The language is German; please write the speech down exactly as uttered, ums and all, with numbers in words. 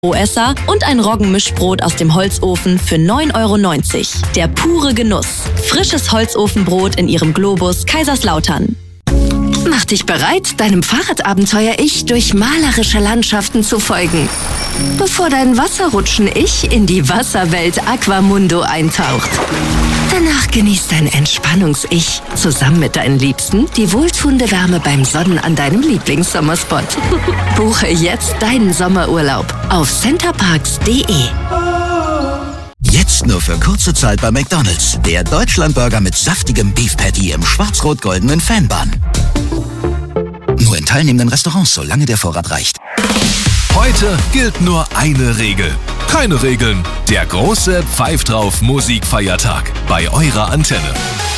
Esser und ein Roggenmischbrot aus dem Holzofen für neun Euro neunzig. Der pure Genuss. Frisches Holzofenbrot in ihrem Globus Kaiserslautern. Mach dich bereit, deinem Fahrradabenteuer-Ich durch malerische Landschaften zu folgen, bevor dein Wasserrutschen-Ich in die Wasserwelt Aquamundo eintaucht. Danach genießt dein Entspannungs-Ich zusammen mit deinen Liebsten die wohltuende Wärme beim Sonnen an deinem Lieblingssommerspot. Buche jetzt deinen Sommerurlaub auf centerparks punkt de. Jetzt nur für kurze Zeit bei McDonald's. Der Deutschlandburger mit saftigem Beef Patty im schwarz-rot-goldenen Fanbun. Nur in teilnehmenden Restaurants, solange der Vorrat reicht. Heute gilt nur eine Regel. Keine Regeln. Der große Pfeif drauf Musikfeiertag bei eurer Antenne.